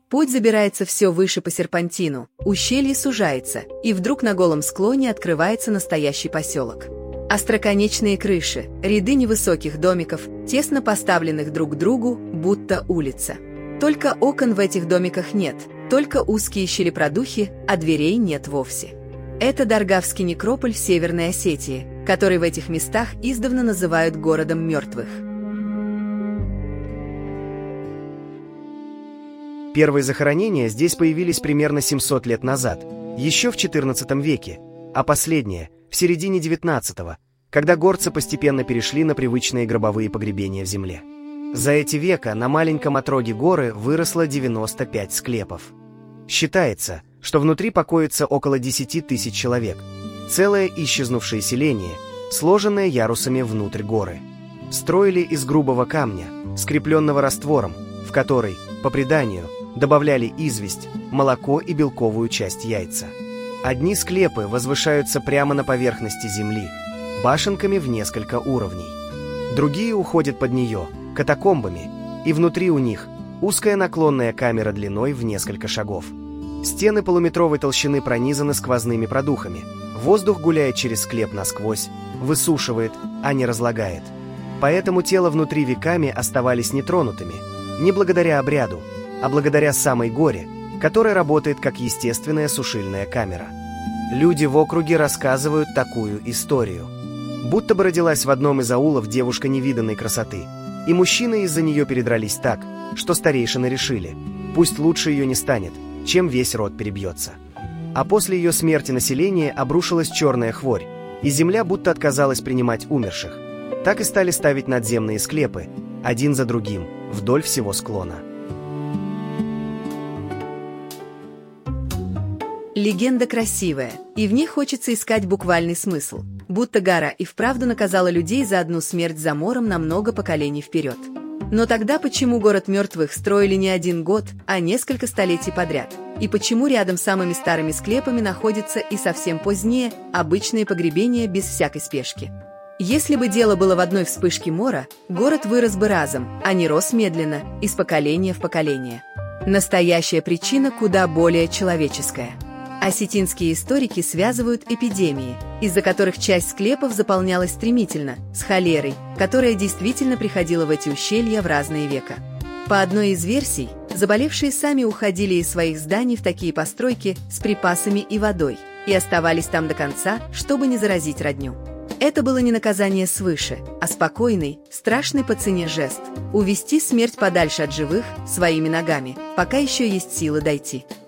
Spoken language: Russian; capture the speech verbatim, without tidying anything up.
Путь забирается все выше по серпантину, ущелье сужается, и вдруг на голом склоне открывается настоящий поселок. Остроконечные крыши, ряды невысоких домиков, тесно поставленных друг к другу, будто улица. Только окон в этих домиках нет, только узкие щели-продухи, а дверей нет вовсе. Это Даргавский некрополь в Северной Осетии, который в этих местах издавна называют городом мертвых. Первые захоронения здесь появились примерно семьсот лет назад, еще в четырнадцатом веке, а последние – в середине девятнадцатого, когда горцы постепенно перешли на привычные гробовые погребения в земле. За эти века на маленьком отроге горы выросло девяносто пять склепов. Считается, что внутри покоится около десяти тысяч человек, целое исчезнувшее селение, сложенное ярусами внутрь горы. Строили из грубого камня, скрепленного раствором, в который, по преданию, добавляли известь, молоко и белковую часть яйца. Одни склепы возвышаются прямо на поверхности земли, башенками в несколько уровней. Другие уходят под нее, катакомбами, и внутри у них узкая наклонная камера длиной в несколько шагов. Стены полуметровой толщины пронизаны сквозными продухами. Воздух гуляет через склеп насквозь, высушивает, а не разлагает. Поэтому тела внутри веками оставались нетронутыми, не благодаря обряду, а благодаря самой горе, которая работает как естественная сушильная камера. Люди в округе рассказывают такую историю. Будто бы родилась в одном из аулов девушка невиданной красоты, и мужчины из-за нее передрались так, что старейшины решили, пусть лучше ее не станет, чем весь род перебьется. А после ее смерти население обрушилась черная хворь, и земля будто отказалась принимать умерших. Так и стали ставить надземные склепы, один за другим, вдоль всего склона. Легенда красивая, и в ней хочется искать буквальный смысл, будто гора и вправду наказала людей за одну смерть замором на много поколений вперед. Но тогда почему город мертвых строили не один год, а несколько столетий подряд? И почему рядом с самыми старыми склепами находятся и совсем позднее обычные погребения без всякой спешки? Если бы дело было в одной вспышке мора, город вырос бы разом, а не рос медленно, из поколения в поколение. Настоящая причина куда более человеческая. Осетинские историки связывают эпидемии, из-за которых часть склепов заполнялась стремительно, с холерой, которая действительно приходила в эти ущелья в разные века. По одной из версий, заболевшие сами уходили из своих зданий в такие постройки с припасами и водой и оставались там до конца, чтобы не заразить родню. Это было не наказание свыше, а спокойный, страшный по цене жест – увести смерть подальше от живых своими ногами, пока еще есть силы дойти.